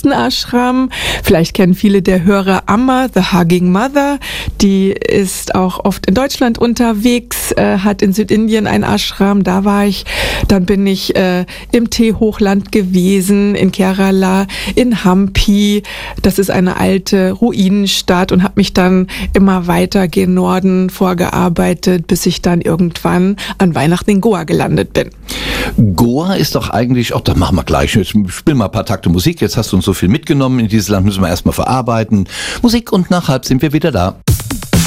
Buddhisten-Ashram. Vielleicht kennen viele der Hörer Amma, The Hugging Mother. Die ist auch oft in Deutschland unterwegs, hat in Südindien ein Ashram, da war ich. Dann bin ich im Teehochland gewesen, in Kerala, in Hampi. Das ist eine alte Ruinenstadt und habe mich dann immer weiter gen Norden vorgearbeitet, bis ich dann irgendwann an Weihnachten in Goa gelandet bin. Goa ist doch eigentlich, da machen wir gleich, jetzt spielen wir ein paar Takte Musik, jetzt hast du uns so viel mitgenommen, in dieses Land müssen wir erstmal verarbeiten. Musik und nach halb sind wir wieder da.